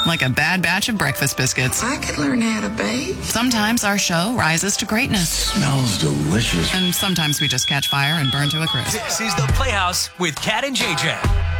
like a bad batch of breakfast biscuits. I could learn how to bake. Sometimes our show rises to greatness. Smells delicious. And sometimes we just catch fire and burn to a crisp. This is The Playhouse with Kat and JJ.